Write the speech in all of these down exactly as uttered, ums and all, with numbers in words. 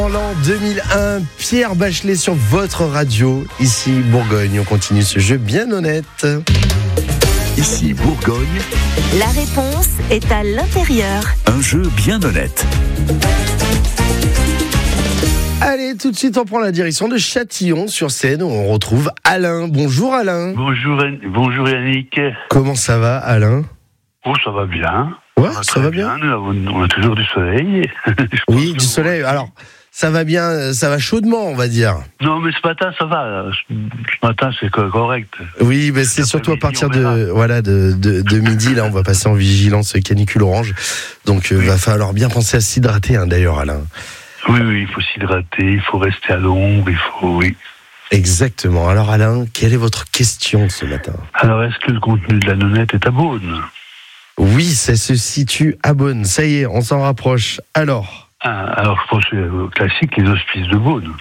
En l'an deux mille un, Pierre Bachelet sur votre radio. Ici Bourgogne, on continue ce jeu bien honnête. Ici Bourgogne. La réponse est à l'intérieur. Un jeu bien honnête. Allez, tout de suite, on prend la direction de Châtillon sur Seine où on retrouve Alain. Bonjour Alain. Bonjour, bonjour Yannick. Comment ça va Alain? Oh, ça va bien. Ouais, ça, ça va bien. bien. On a toujours du soleil. Oui, du soleil. Alors, ça va bien, ça va chaudement, on va dire. Non, mais ce matin, ça va. Ce matin, c'est correct. Oui, mais c'est surtout à partir de voilà de, de, de midi. Là, on va passer en vigilance canicule orange. Donc, il oui. va falloir bien penser à s'hydrater, hein, d'ailleurs, Alain. Oui, oui, il faut s'hydrater, il faut rester à l'ombre, il faut, oui. Exactement. Alors, Alain, quelle est votre question ce matin? Alors, est-ce que le contenu de la nonnette est à Beaune? Oui, ça se situe à Beaune. Ça y est, on s'en rapproche. Alors ah, Alors, je pense au classique, les hospices de Beaune.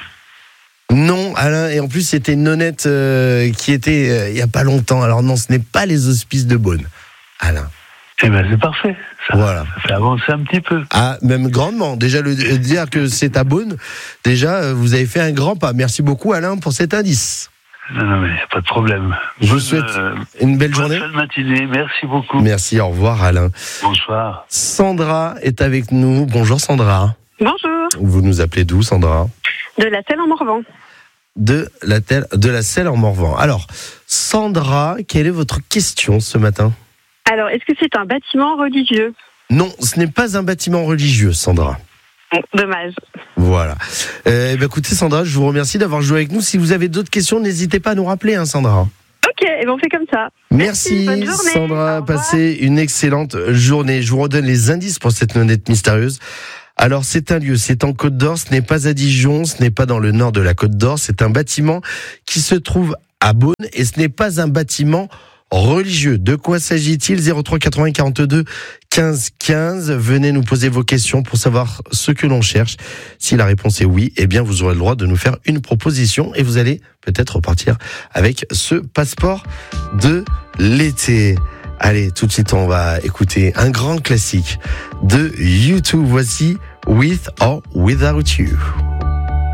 Non, Alain, et en plus, c'était une nonnette euh, qui était euh, il n'y a pas longtemps. Alors non, ce n'est pas les hospices de Beaune, Alain. Eh bien, c'est parfait. Ça, voilà. ça fait avancer un petit peu. Ah, même grandement. Déjà, le, dire que c'est à Beaune, déjà, vous avez fait un grand pas. Merci beaucoup, Alain, pour cet indice. Non, non, mais il n'y a pas de problème. Je vous souhaite euh, une belle journée. Bonne matinée, merci beaucoup. Merci, au revoir, Alain. Bonsoir. Sandra est avec nous. Bonjour, Sandra. Bonjour. Vous nous appelez d'où, Sandra? De la Selle en Morvan. De la, telle, de la Selle en Morvan. Alors, Sandra, quelle est votre question ce matin? Alors, est-ce que c'est un bâtiment religieux? Non, ce n'est pas un bâtiment religieux, Sandra. Bon, dommage. Voilà. Euh, bah, écoutez, Sandra, je vous remercie d'avoir joué avec nous. Si vous avez d'autres questions, n'hésitez pas à nous rappeler, hein, Sandra. Ok, et bon, on fait comme ça. Merci, Merci bonne journée. Sandra. Passez une excellente journée. Je vous redonne les indices pour cette nonnette mystérieuse. Alors, c'est un lieu, c'est en Côte d'Or, ce n'est pas à Dijon, ce n'est pas dans le nord de la Côte d'Or, c'est un bâtiment qui se trouve à Beaune et ce n'est pas un bâtiment religieux. De quoi s'agit-il? zéro trois quatre-vingts quarante-deux quinze quinze. Venez nous poser vos questions pour savoir ce que l'on cherche. Si la réponse est oui, eh bien vous aurez le droit de nous faire une proposition et vous allez peut-être repartir avec ce passeport de l'été. Allez, tout de suite on va écouter un grand classique de U deux. Voici With or Without You.